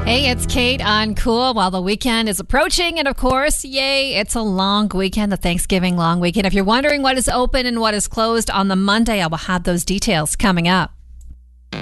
Hey, it's Kate on Cool. While the weekend is approaching, and of course, yay, it's a long weekend, the Thanksgiving long weekend. If you're wondering what is open and what is closed on the Monday, I will have those details coming up.